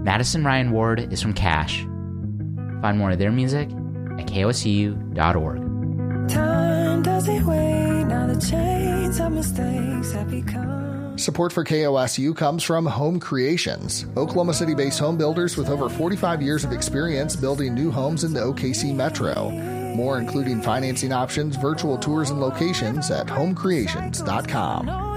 Madison Ryan Ward is from Cash. Find more of their music at kosu.org. Time doesn't wait, now the chains of mistakes have become. Support for KOSU comes from Home Creations, Oklahoma City-based home builders with over 45 years of experience building new homes in the OKC Metro. More including financing options, virtual tours, and locations at homecreations.com.